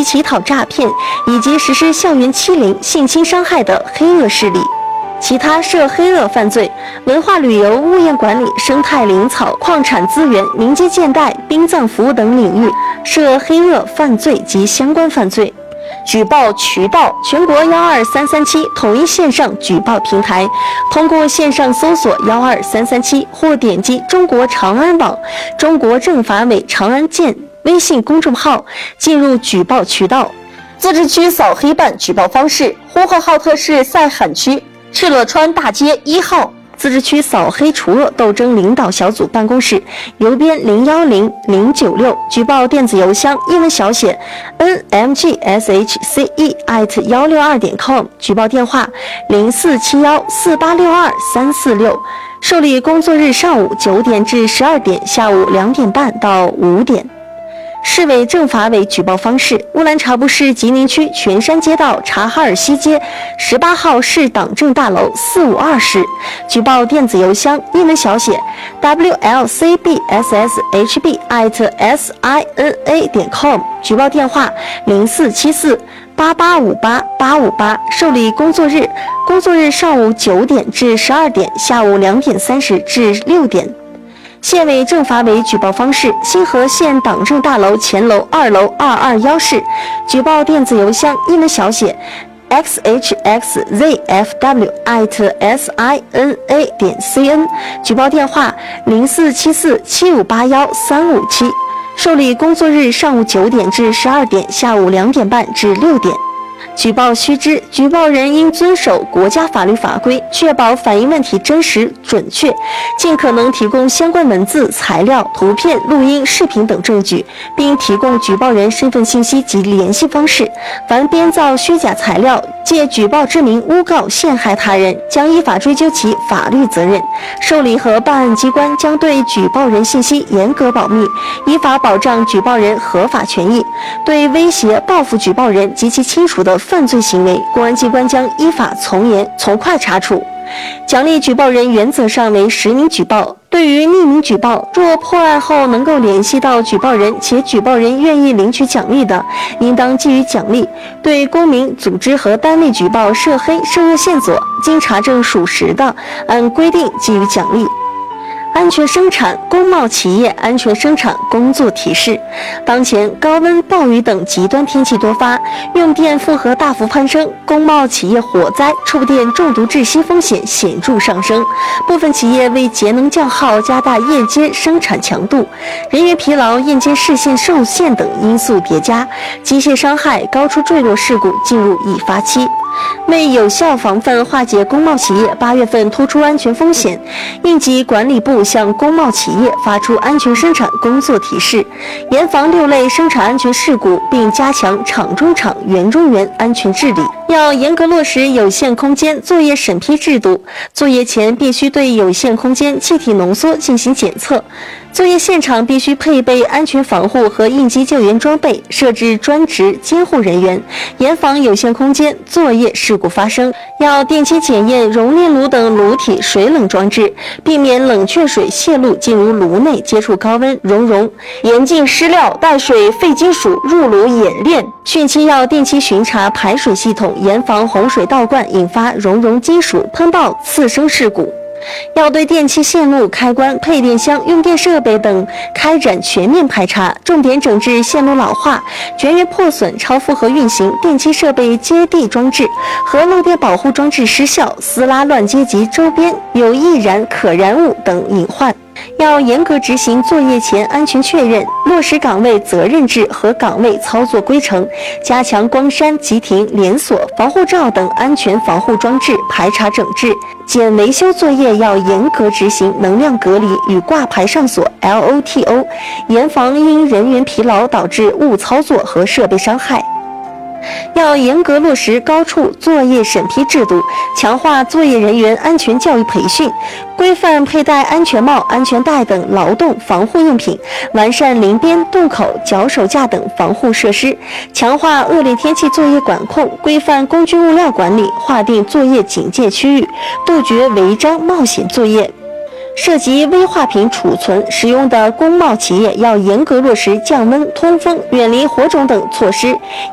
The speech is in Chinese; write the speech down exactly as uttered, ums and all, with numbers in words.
乞讨诈骗以及实施校园欺凌、性侵伤害的黑恶势力。其他涉黑恶犯罪、文化旅游、物业管理、生态林草、矿产资源、民间建贷、殡葬服务等领域涉黑恶犯罪及相关犯罪。举报渠道：全国幺二三三七统一线上举报平台，通过线上搜索幺二三三七或点击中国长安网、中国政法委长安县微信公众号进入举报渠道。自治区扫黑办举报方式：呼和浩特市赛罕区敕勒川大街一号自治区扫黑除恶斗争领导小组办公室，邮编零幺零零九六，举报电子邮箱英文小写 n m g s h c e at 幺六二点 com， 举报电话零四七幺四八六二三四六，受理工作日上午九点至十二点，下午两点半到五点。市委政法委举报方式：乌兰察布市吉宁区全山街道察哈尔西街十八号市党政大楼四五二室，举报电子邮箱英文小写 w l c b s s h b at s i n a 点 com， 举报电话零四七四八八五八八五八，受理工作日工作日上午九点至十二点，下午两点三十至六点。县委政法委举报方式：新河县党政大楼前楼二楼二二一室，举报电子邮箱英文小写 x h x z f w at s i n a 点 c n， 举报电话零四七四七五八幺三五七，受理工作日上午九点至十二点，下午两点半至六点。举报须知：举报人应遵守国家法律法规，确保反映问题真实准确，尽可能提供相关文字、材料、图片、录音、视频等证据，并提供举报人身份信息及联系方式。凡编造虚假材料，借举报之名诬告陷害他人，将依法追究其法律责任。受理和办案机关将对举报人信息严格保密，依法保障举报人合法权益。对威胁、报复举报人及其亲属的犯罪行为，公安机关将依法从严从快查处。奖励举报人原则上为实名举报，对于匿名举报，若破案后能够联系到举报人且举报人愿意领取奖励的，应当给予奖励。对公民、组织和单位举报涉黑涉恶线索，经查证属实的，按规定给予奖励。安全生产工贸企业安全生产工作提示：当前高温、暴雨等极端天气多发，用电负荷大幅攀升，工贸企业火灾、触电中毒窒息风险显著上升。部分企业为节能降耗，加大夜间生产强度，人员疲劳、夜间视线受限等因素叠加，机械伤害、高处坠落事故进入易发期。为有效防范化解工贸企业八月份突出安全风险，应急管理部向工贸企业发出安全生产工作提示，严防六类生产安全事故，并加强厂中厂、园中园安全治理。要严格落实有限空间作业审批制度，作业前必须对有限空间气体浓缩进行检测，作业现场必须配备安全防护和应急救援装备，设置专职监护人员，严防有限空间作业事故发生。要定期检验熔炼炉等炉体水冷装置，避免冷却水泄露进入炉内接触高温熔融，严禁湿料、带水、废金属入炉演炼。汛期要定期巡查排水系统，严防洪水倒灌引发熔融金属喷爆次生事故。要对电器线路、开关、配电箱、用电设备等开展全面排查，重点整治线路老化、绝缘破损、超负荷运行、电气设备接地装置和漏电保护装置失效、撕拉乱接及周边有易燃可燃物等隐患。要严格执行作业前安全确认，落实岗位责任制和岗位操作规程，加强光栅、急停、连锁、防护罩等安全防护装置排查整治。检维修作业要严格执行能量隔离与挂牌上锁 L O T O， 严防因人员疲劳导致误操作和设备伤害。要严格落实高处作业审批制度，强化作业人员安全教育培训，规范佩戴安全帽、安全带等劳动防护用品，完善临边、洞口、脚手架等防护设施，强化恶劣天气作业管控，规范工具物料管理，划定作业警戒区域，杜绝违章冒险作业。涉及危化品储存使用的工贸企业要严格落实降温、通风、远离火种等措施，